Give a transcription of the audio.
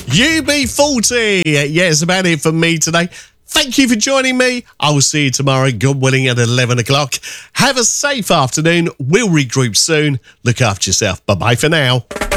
UB40. Yeah, it's about it for me today. Thank you for joining me. I will see you tomorrow, God willing, at 11 o'clock. Have a safe afternoon. We'll regroup soon. Look after yourself. Bye-bye for now.